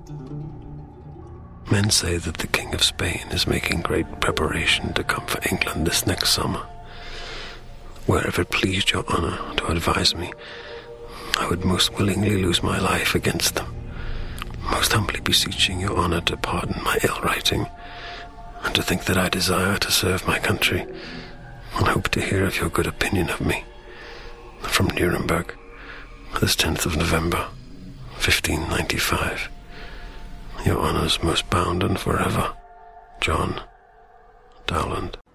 Men say that the King of Spain is making great preparation to come for England this next summer. Wherever it pleased your honor to advise me, I would most willingly lose my life against them, most humbly beseeching your honor to pardon my ill writing, and to think that I desire to serve my country, and hope to hear of your good opinion of me. From Nuremberg, this 10th of November, 1595. Your honor's most bound and forever, John Dowland.